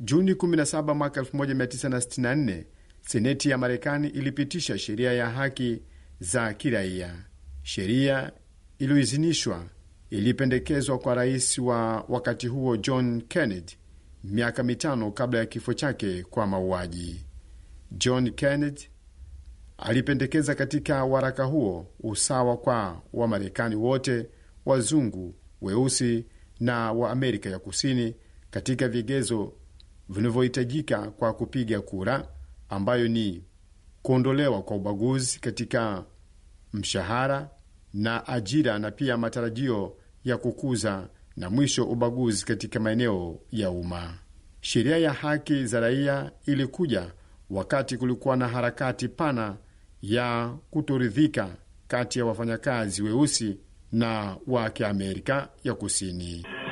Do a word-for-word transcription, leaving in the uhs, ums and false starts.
Juni kumi na saba mwaka elfu moja mia tisa sitini na nne, Seneti ya Marekani ilipitisha sheria ya haki za kiraia. Sheria iliyoidhinishwa ilipendekezwa kwa rais wa wakati huo John Kennedy, miaka mitano kabla ya kifo chake kwa mauaji. John Kennedy alipendekeza katika waraka huo usawa kwa Wamarekani wote, wazungu, weusi na wa Amerika ya Kusini, katika vigezo vinavyohitajika kwa kupiga kura, ambayo ni kuondolewa kwa ubaguzi katika mshahara na ajira, na pia matarajio ya kukuza na mwisho ubaguzi katika maeneo ya umma. Sheria ya haki za raia ilikuja wakati kulikuwa na harakati pana ya kutoridhika kati ya wafanyakazi weusi na wa Amerika ya Kusini.